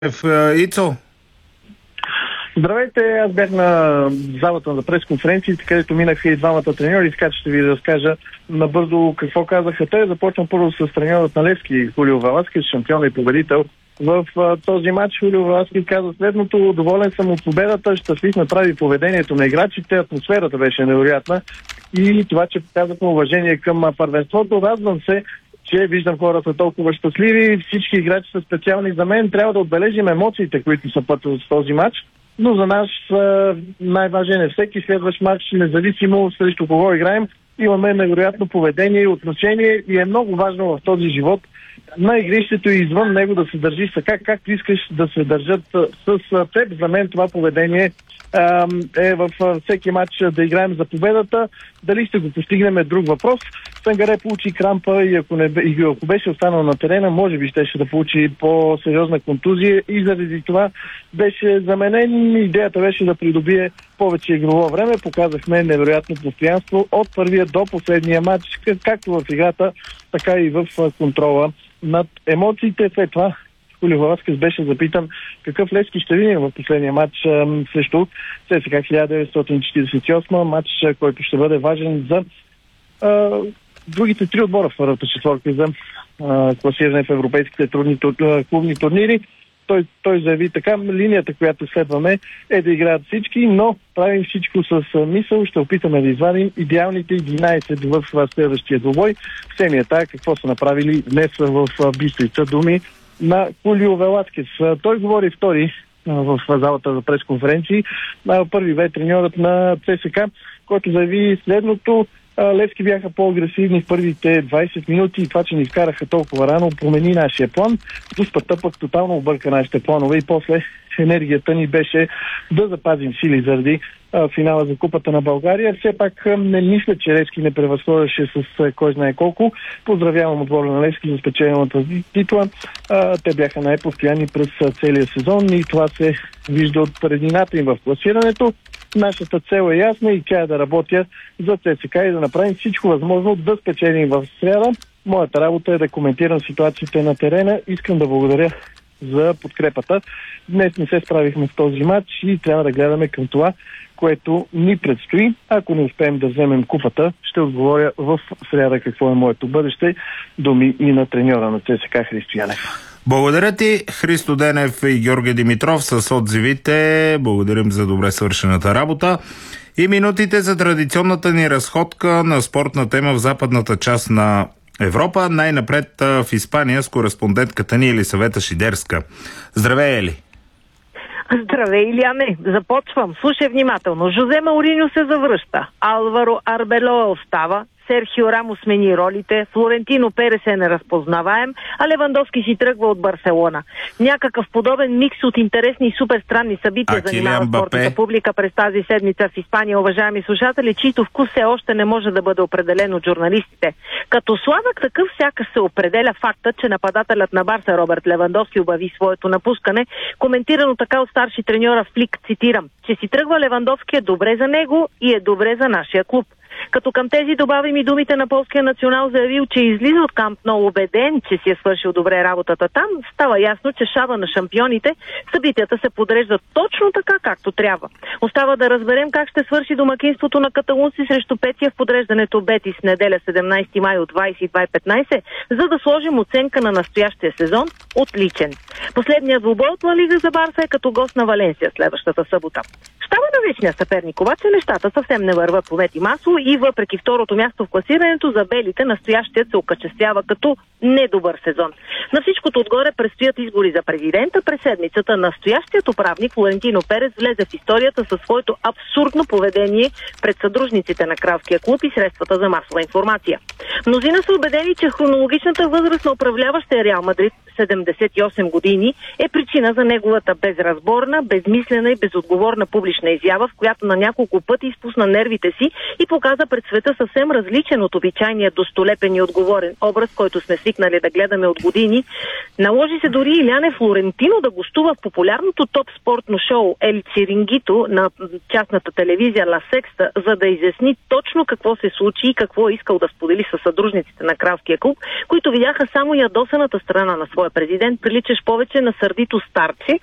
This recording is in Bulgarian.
Ицо. Здравейте, аз бях на залата за пресконференциите, където минаха и двамата треньори, така че ще ви разкажа набързо какво казаха те. Започвам първо с треньорът на Левски, Хулио Веласкес, шампион и победител. В този матч Хулио Веласкес каза следното: доволен съм от победата, щастлив направи поведението на играчите, атмосферата беше невероятна и това, че показахме уважение към първенството. Радвам се, че виждам хората толкова щастливи, всички играчи са специални за мен. Трябва да отбележим емоциите, които са път с този матч, но за нас най-важен е всеки следващ матч, независимо срещу кого играем. Имаме невероятно поведение и отношение и е много важно в този живот на игрището и извън него да се държиш така, както искаш да се държат с теб. За мен това поведение е във всеки матч да играем за победата. Дали ще го постигнем е друг въпрос. Сангаре получи крампа и ако беше останал на терена, може би щеше да получи по-сериозна контузия и заради това беше заменен. Идеята беше да придобие повече игрово време. Показахме невероятно постоянство от първия до последния матч, както в играта, така и в контрола над емоциите. След това Хулио Веласкес беше запитан какъв Левски ще видим в последния матч срещу ЦСКА 1948, матч, който ще бъде важен за другите три отбора в първата четворка за класиране в европейските клубни турнири. Той заяви така: линията, която следваме, е да играят всички, но правим всичко с мисъл. Ще опитаме да извадим идеалните 11 в следващия двубой. Семията, какво са направили днес в Бистрица, думи на Хулио Веласкес. Той говори втори в залата за пресконференции. Първи бе треньорът на ЦСКА, който заяви следното: Левски бяха по-агресивни в първите 20 минути и това, че ни вкараха толкова рано, промени нашия план. Дуспата пък тотално обърка нашите планове и после енергията ни беше да запазим сили заради финала за Купата на България. Все пак не мисля, че Левски не превъзхождаше с кой знае колко. Поздравявам отбора на Левски за спечелената титла. Те бяха най-постоянни през целия сезон и това се вижда от предината им в класирането. Нашата цел е ясна и тя е да работя за ЦСКА и да направим всичко възможно да спечелим в сряда. Моята работа е да коментирам ситуациите на терена. Искам да благодаря за подкрепата. Днес не се справихме в този матч и трябва да гледаме към това, което ни предстои. Ако не успеем да вземем купата, ще отговоря в сряда какво е моето бъдеще. Думи и на треньора на ЦСКА Христо Янев. Благодаря ти, Христо Денев и Георги Димитров с отзивите. Благодарим за добре свършената работа. И минутите за традиционната ни разходка на спортна тема в западната част на Европа. Най-напред в Испания с кореспондентката ни Елисавета Шидерска. Здравей, Ели! Здравей, Иляне! Започвам. Слушай внимателно. Жозе Мауриньо се завръща. Алваро Арбелоа остава. Серхио Рамос смени ролите, Флорентино Перес е неразпознаваем, а Левандовски си тръгва от Барселона. Някакъв подобен микс от интересни и супер странни събития занимава спортната публика през тази седмица в Испания, уважаеми слушатели, чието вкус все още не може да бъде определен от журналистите. Като сладък такъв сякаш се определя факта, че нападателят на Барса Роберт Левандовски обяви своето напускане, коментирано така от старши треньора в Флик, цитирам: че си тръгва Левандовски е добре за него и е добре за нашия клуб. Като към тези добавим и думите на полския национал, заявил, че излиза от Камп Ноу убеден, че си е свършил добре работата там, става ясно, че шаба на шампионите, събитията се подреждат точно така, както трябва. Остава да разберем как ще свърши домакинството на каталунци срещу Петия в подреждането Бетис неделя 17 май от 22:15, за да сложим оценка на настоящия сезон отличен. Последният двубой от Ла Лига за Барса е като гост на Валенсия следващата събота. Щаба на вечния съперник обаче нещата съвсем не върват по мет и масло и въпреки второто място в класирането за белите, настоящият се окачествява като недобър сезон. На всичкото отгоре предстоят избори за президента. През седмицата настоящият управник Флорентино Перес влезе в историята със своето абсурдно поведение пред съдружниците на кралския клуб и средствата за масова информация. Мнозина са убедени, че хронологичната възраст на управляващия Реал Мадрид, 78 години, е причина за неговата безразборна, безмислена и безотговорна публична изява, в която на няколко пъти изпусна нервите си и показа пред света съвсем различен от обичайния достолепен и отговорен образ, който сме свикнали да гледаме от години. Наложи се дори Иляне Флорентино да гостува в популярното топ спортно шоу Ел Чирингито на частната телевизия Ла Секста, за да изясни точно какво се случи и какво е искал да сподели със съдружниците на Кралския клуб, които видяха само ядосаната страна на своя президент, приличаш повече на сърдито старце,